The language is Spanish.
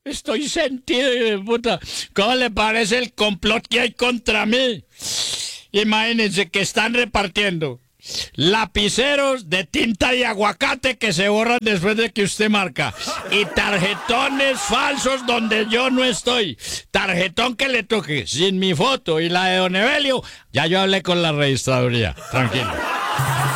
Estoy sentido, hijo de puta. ¿Cómo le parece el complot que hay contra mí? Imagínense que están repartiendo lapiceros de tinta y aguacate que se borran después de que usted marca. Y tarjetones falsos donde yo no estoy. Tarjetón que le toque sin mi foto y la de Don Evelio. Ya yo hablé con la registraduría. Tranquilo.